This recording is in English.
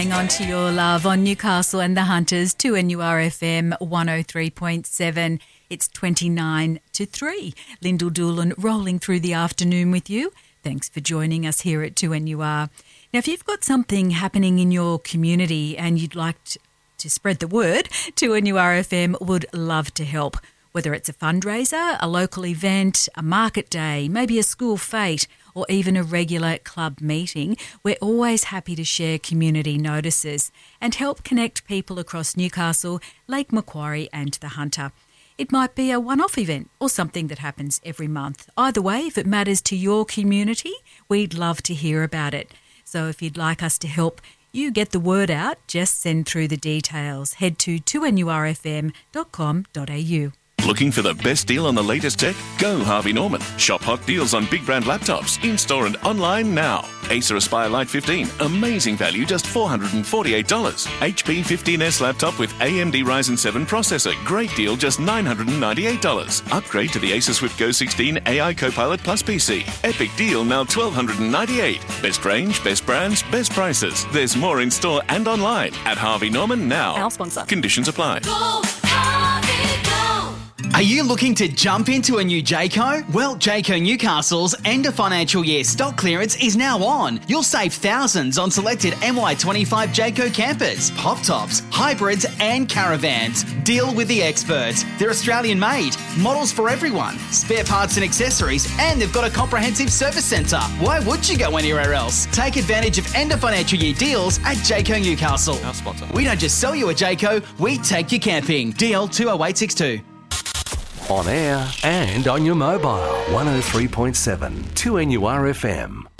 Hang on to your love on Newcastle and the Hunters, 2NURFM 103.7. It's 29 to 3. Lyndall Doolan rolling through the afternoon with you. Thanks for joining us here at 2NUR. Now, if you've got something happening in your community and you'd like to spread the word, 2NURFM would love to help. Whether it's a fundraiser, a local event, a market day, maybe a school fete, or even a regular club meeting, we're always happy to share community notices and help connect people across Newcastle, Lake Macquarie and the Hunter. It might be a one-off event or something that happens every month. Either way, if it matters to your community, we'd love to hear about it. So if you'd like us to help you get the word out, just send through the details. Head to 2nurfm.com.au. Looking for the best deal on the latest tech? Go Harvey Norman. Shop hot deals on big brand laptops, in-store and online now. Acer Aspire Lite 15, amazing value, just $448. HP 15S laptop with AMD Ryzen 7 processor, great deal, just $998. Upgrade to the Acer Swift Go 16 AI Copilot Plus PC. Epic deal, now $1,298. Best range, best brands, best prices. There's more in store and online at Harvey Norman now. Our sponsor. Conditions apply. Go, Harvey, go! Are you looking to jump into a new Jayco? Well, Jayco Newcastle's end of financial year stock clearance is now on. You'll save thousands on selected MY25 Jayco campers, pop tops, hybrids and caravans. Deal with the experts. They're Australian made, models for everyone, spare parts and accessories, and they've got a comprehensive service centre. Why would you go anywhere else? Take advantage of end of financial year deals at Jayco Newcastle. Our sponsor. We don't just sell you a Jayco, we take you camping. DL 20862. On air and on your mobile. 103.7 2NURFM.